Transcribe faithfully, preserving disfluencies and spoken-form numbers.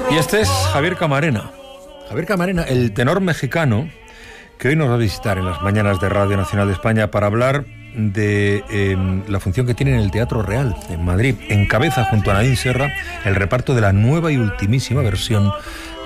Y este es Javier Camarena. Javier Camarena, el tenor mexicano, que hoy nos va a visitar en las mañanas de Radio Nacional de España para hablar de eh, la función que tiene en el Teatro Real, en Madrid. Encabeza junto a Nadine Serra el reparto de la nueva y ultimísima versión